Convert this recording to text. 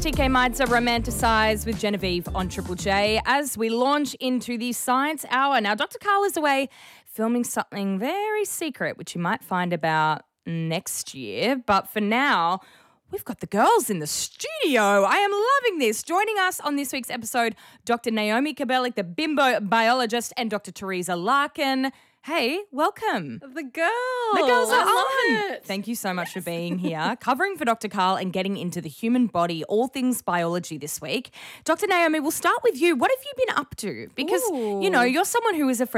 TK Mites are romanticised with Genevieve on Triple J as we launch into the Science Hour. Now, Dr. Carl is away filming something very secret, which you might find about next year. But for now, we've got the girls in the studio. I am loving this. Joining us on this week's episode, Dr. Naomi Kabelik, the bimbo biologist, and Dr. Teresa Larkin. Hey, welcome. The girls. The girls are I on. love it. Thank you so much for being here, covering for Dr. Carl and getting into the human body, all things biology this week. Dr. Naomi, we'll start with you. What have you been up to? Because, Ooh. you know, you're someone who is a